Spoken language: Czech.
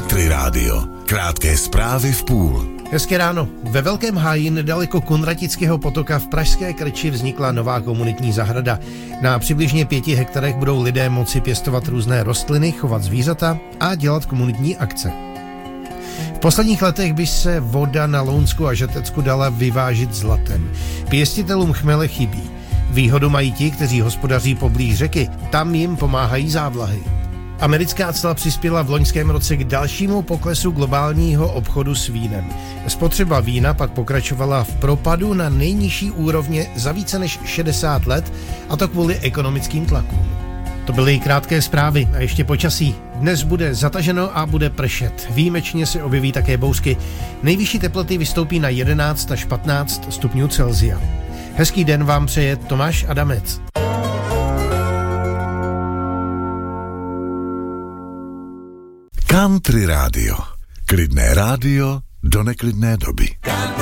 Country Radio. Krátké zprávy v půl. Hezké ráno. Ve Velkém Háji nedaleko Kunratického potoka v pražské Krči vznikla nová komunitní zahrada. Na přibližně 5 hektarech budou lidé moci pěstovat různé rostliny, chovat zvířata a dělat komunitní akce. V posledních letech by se voda na Lounsku a Žatecku dala vyvážit zlatem. Pěstitelům chmele chybí. Výhodu mají ti, kteří hospodaří poblíž řeky. Tam jim pomáhají závlahy. Americká cla přispěla v loňském roce k dalšímu poklesu globálního obchodu s vínem. Spotřeba vína pak pokračovala v propadu na nejnižší úrovně za více než 60 let, a to kvůli ekonomickým tlakům. To byly krátké zprávy a ještě počasí. Dnes bude zataženo a bude pršet. Výjimečně se objeví také bouřky. Nejvyšší teploty vystoupí na 11 až 15 stupňů Celsia. Hezký den vám přeje Tomáš Adamec. Country Radio. Klidné rádio do neklidné doby.